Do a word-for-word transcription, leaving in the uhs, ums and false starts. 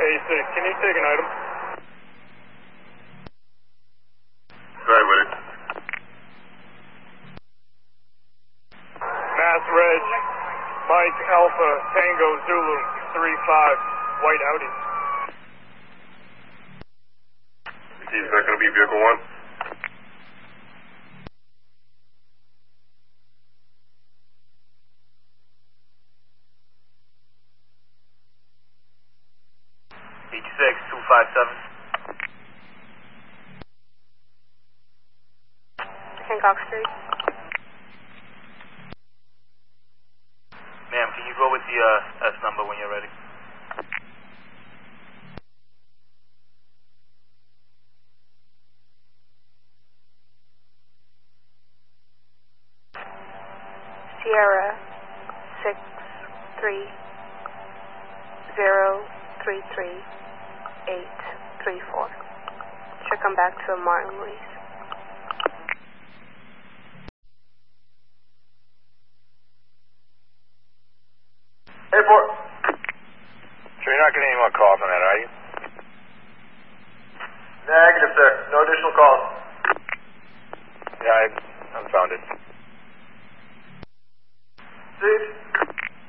A six, can you take an item? Right with it. Mass Reg, Mike Alpha, Tango Zulu, three five, White Audi. Is that going to be vehicle one? Beach six, two five seven. Hancock Street. Ma'am, can you go with the uh, S number when you're ready? Sierra six three zero three three eight three four. Should come back to Martin Louise. Airport. So you're not getting any more calls on that, are you? Negative, sir. No additional calls.